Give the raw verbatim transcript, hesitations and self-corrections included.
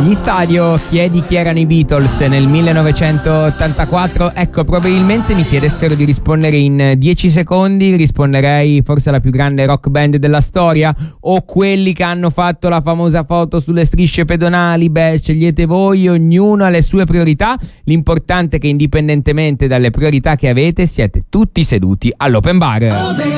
Gli Stadio, chiedi chi erano i Beatles nel millenovecentottantaquattro. Ecco, probabilmente mi chiedessero di rispondere in dieci secondi, risponderei forse alla più grande rock band della storia, o quelli che hanno fatto la famosa foto sulle strisce pedonali. Beh, scegliete voi, ognuno ha le sue priorità. L'importante è che indipendentemente dalle priorità che avete siete tutti seduti all'open bar.